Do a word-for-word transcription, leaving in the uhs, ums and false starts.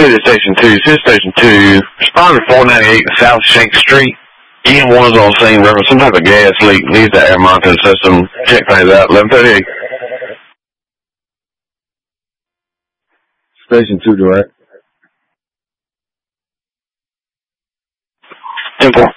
City Station two. City Station two. Responder four ninety-eight South Shank Street. E M one is on scene. Reference some type of gas leak. Needs the air monitoring system. Check things out. eleven thirty-eight. Station two direct. ten four.